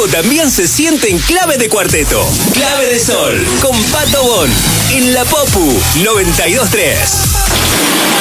también se siente en Clave de Cuarteto. Clave de Sol, con Pato Bon, en la Popu 92.3.